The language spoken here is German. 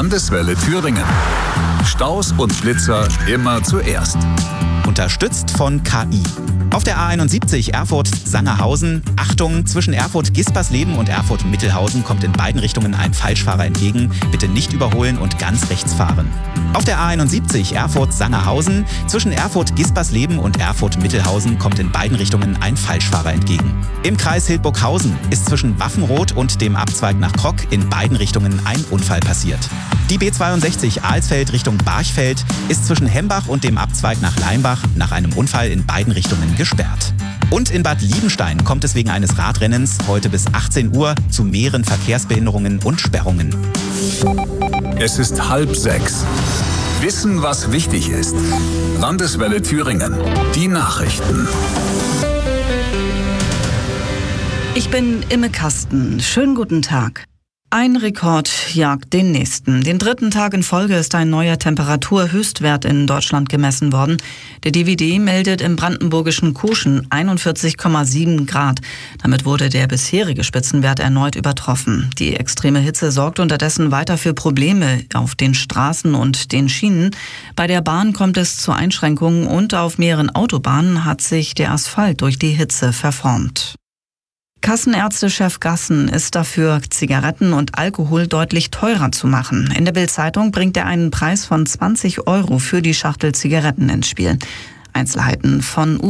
Landeswelle Thüringen. Staus und Blitzer immer zuerst. Unterstützt von KI. Auf der A71 Erfurt-Sangerhausen. Achtung, zwischen Erfurt-Gispersleben und Erfurt-Mittelhausen kommt in beiden Richtungen ein Falschfahrer entgegen. Bitte nicht überholen und ganz rechts fahren. Auf der A71 Erfurt-Sangerhausen. Zwischen Erfurt-Gispersleben und Erfurt-Mittelhausen kommt in beiden Richtungen ein Falschfahrer entgegen. Im Kreis Hildburghausen ist zwischen Waffenroth und dem Abzweig nach Krock in beiden Richtungen ein Unfall passiert. Die B62 Alsfeld Richtung Barchfeld ist zwischen Hembach und dem Abzweig nach Leimbach nach einem Unfall in beiden Richtungen gesperrt. Und in Bad Liebenstein kommt es wegen eines Radrennens heute bis 18 Uhr zu mehreren Verkehrsbehinderungen und Sperrungen. Es ist 5:30. Wissen, was wichtig ist. Landeswelle Thüringen. Die Nachrichten. Ich bin Imme Kasten. Schönen guten Tag. Ein Rekord jagt den nächsten. Den 3. Tag in Folge ist ein neuer Temperaturhöchstwert in Deutschland gemessen worden. Der DWD meldet im brandenburgischen Kuschen 41,7 Grad. Damit wurde der bisherige Spitzenwert erneut übertroffen. Die extreme Hitze sorgt unterdessen weiter für Probleme auf den Straßen und den Schienen. Bei der Bahn kommt es zu Einschränkungen und auf mehreren Autobahnen hat sich der Asphalt durch die Hitze verformt. Kassenärztechef Gassen ist dafür, Zigaretten und Alkohol deutlich teurer zu machen. In der Bild-Zeitung bringt er einen Preis von 20 € für die Schachtel Zigaretten ins Spiel. Einzelheiten von